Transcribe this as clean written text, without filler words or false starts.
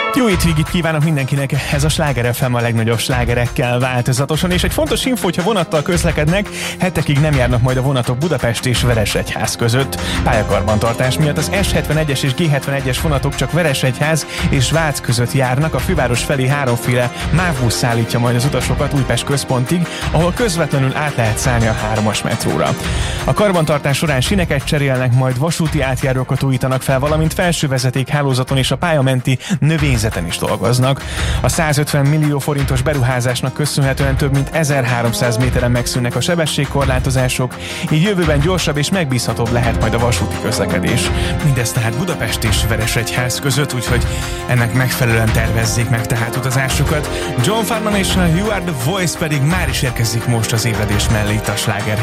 Jó étvégét kívánok mindenkinek, ez a Sláger FM a legnagyobb slágerekkel változatosan, és egy fontos info, hogyha vonattal közlekednek, hetekig nem járnak majd a vonatok Budapest és Veresegyház között. Pályakarbantartás miatt az S71-es és G71-es vonatok csak Veresegyház és Vác között járnak, a főváros felé háromféle MÁV-busz szállítja majd az utasokat Újpest központig, ahol közvetlenül át lehet szállni a 3-as metróra. A karbantartás során sineket cserélnek, majd vasúti átjárókat újítanak fel, valamint felső vezetékhálózaton és a pályamenti növényzeten is dolgoznak. A 150 millió forintos beruházásnak köszönhetően több mint 1300 méteren megszűnnek a sebességkorlátozások, így jövőben gyorsabb és megbízhatóbb lehet majd a vasúti közlekedés. Mindez tehát Budapest és Veresegyház között, úgyhogy ennek megfelelően tervezzék meg tehát utazásukat. John Farnham és You Are The Voice pedig már is érkezik most az ébredés mellé itt a Sláger